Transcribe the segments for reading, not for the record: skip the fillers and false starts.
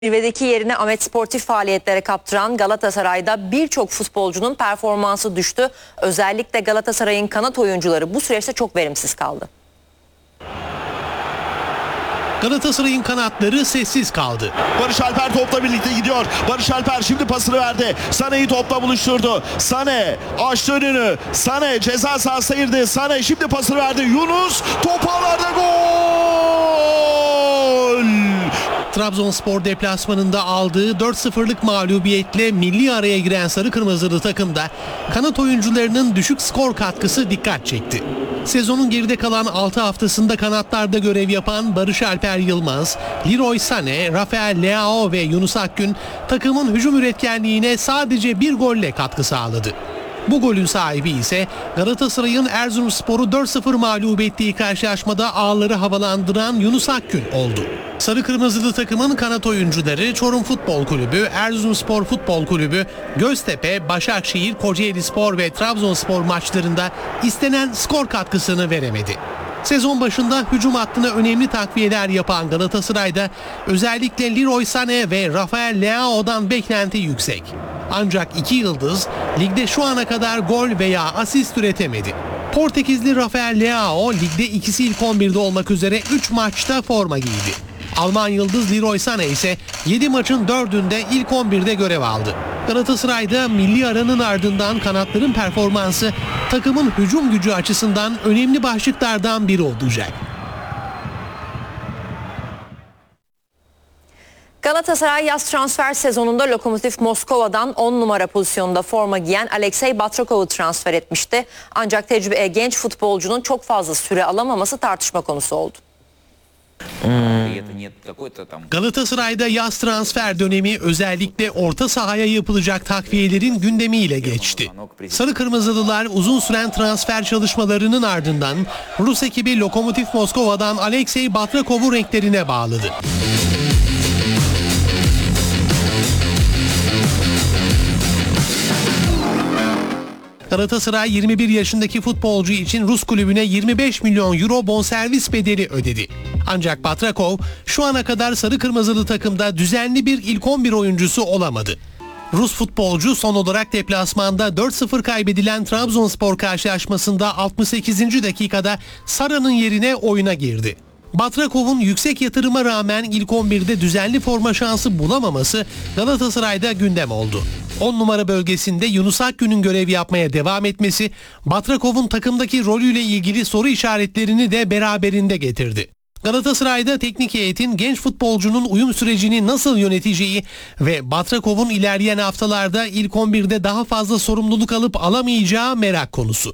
Zirvedeki yerini Ahmet sportif faaliyetlere kaptıran Galatasaray'da birçok futbolcunun performansı düştü. Özellikle Galatasaray'ın kanat oyuncuları bu süreçte çok verimsiz kaldı. Galatasaray'ın kanatları sessiz kaldı. Barış Alper topla birlikte gidiyor. Barış Alper şimdi pasını verdi. Sané'yi topla buluşturdu. Sané açtı önünü. Sané ceza sahasına girdi. Sané şimdi pasını verdi. Yunus top ağlarda, gol! Trabzonspor deplasmanında aldığı 4-0'lık mağlubiyetle milli araya giren sarı kırmızılı takımda kanat oyuncularının düşük skor katkısı dikkat çekti. Sezonun geride kalan 6 haftasında kanatlarda görev yapan Barış Alper Yılmaz, Leroy Sané, Rafael Leao ve Yunus Akgün takımın hücum üretkenliğine sadece bir golle katkı sağladı. Bu golün sahibi ise Galatasaray'ın Erzurumspor'u 4-0 mağlup ettiği karşılaşmada ağları havalandıran Yunus Akgün oldu. Sarı kırmızılı takımın kanat oyuncuları Çorum Futbol Kulübü, Erzurumspor Futbol Kulübü, Göztepe, Başakşehir, Kocaelispor ve Trabzonspor maçlarında istenen skor katkısını veremedi. Sezon başında hücum hattına önemli takviyeler yapan Galatasaray'da özellikle Leroy Sané ve Rafael Leao'dan beklenti yüksek. Ancak iki yıldız ligde şu ana kadar gol veya asist üretemedi. Portekizli Rafael Leao ligde ikisi ilk 11'de olmak üzere 3 maçta forma giydi. Alman yıldız Leroy Sané ise 7 maçın 4'ünde ilk 11'de görev aldı. Galatasaray'da milli aranın ardından kanatların performansı takımın hücum gücü açısından önemli başlıklardan biri olacak. Galatasaray yaz transfer sezonunda Lokomotiv Moskova'dan 10 numara pozisyonunda forma giyen Alexey Batrakov'u transfer etmişti. Ancak genç futbolcunun çok fazla süre alamaması tartışma konusu oldu. Galatasaray'da yaz transfer dönemi özellikle orta sahaya yapılacak takviyelerin gündemiyle geçti. Sarı Kırmızılılar uzun süren transfer çalışmalarının ardından Rus ekibi Lokomotiv Moskova'dan Alexey Batrakov'u renklerine bağladı. Galatasaray 21 yaşındaki futbolcu için Rus kulübüne 25 milyon euro bonservis bedeli ödedi. Ancak Batrakov şu ana kadar sarı kırmızılı takımda düzenli bir ilk 11 oyuncusu olamadı. Rus futbolcu son olarak deplasmanda 4-0 kaybedilen Trabzonspor karşılaşmasında 68. dakikada Sara'nın yerine oyuna girdi. Batrakov'un yüksek yatırıma rağmen ilk 11'de düzenli forma şansı bulamaması Galatasaray'da gündem oldu. 10 numara bölgesinde Yunus Akgün'ün görev yapmaya devam etmesi Batrakov'un takımdaki rolüyle ilgili soru işaretlerini de beraberinde getirdi. Galatasaray'da teknik heyetin genç futbolcunun uyum sürecini nasıl yöneteceği ve Batrakov'un ilerleyen haftalarda ilk 11'de daha fazla sorumluluk alıp alamayacağı merak konusu.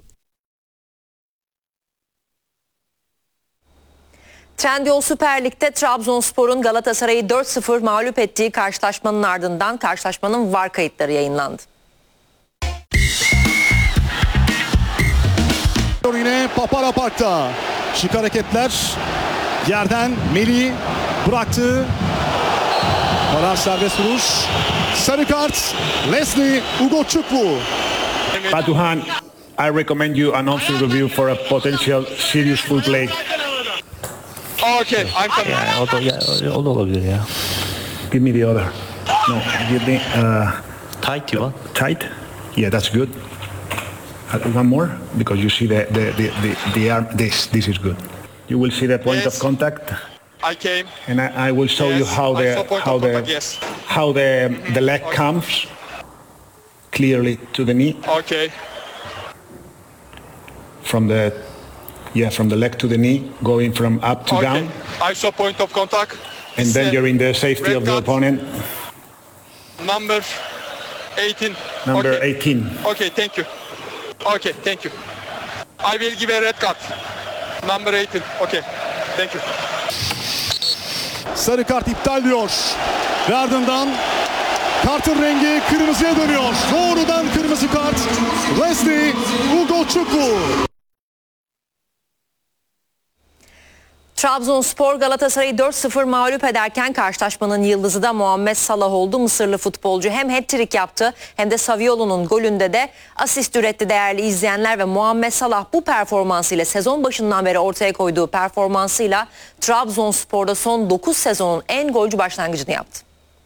Trendyol Süper Lig'de Trabzonspor'un Galatasaray'ı 4-0 mağlup ettiği karşılaşmanın ardından karşılaşmanın VAR kayıtları yayınlandı. Yine Papara Park'ta şık hareketler, yerden Melih bıraktı. Karar serbest vuruş. Sarı kart Leslie Ugochukwu. Batuhan, I recommend you an option review for a potential serious foul play. Okay, I'm coming. O da olabilir ya. Give me the other. No, give me Tight you want? tight. Yeah, that's good. One more because you see the arm. This is good. You will see the point Yes. of contact, I came. and I will show you Yes, how I saw point of contact, yes. the leg comes clearly to the knee Okay. from the leg to the kney, going from up to Okay. down, I saw point of contact. and then you're in the safety Red of the card. opponent. Number 18. Number Okay. 18. Okay, thank you. Okay, thank you. I will give a red card. Number 18. Okay, thank you. Sarı kart iptal diyor. Ve ardından kartın rengi kırmızıya dönüyor. Doğrudan kırmızı kart Leslie Ugochukwu. Trabzonspor Galatasaray'ı 4-0 mağlup ederken karşılaşmanın yıldızı da Muhammed Salah oldu. Mısırlı futbolcu hem hat-trick yaptı hem de Saviolo'nun golünde de asist üretti değerli izleyenler ve Muhammed Salah bu performansıyla sezon başından beri ortaya koyduğu performansıyla Trabzonspor'da son 9 sezonun en golcü başlangıcını yaptı.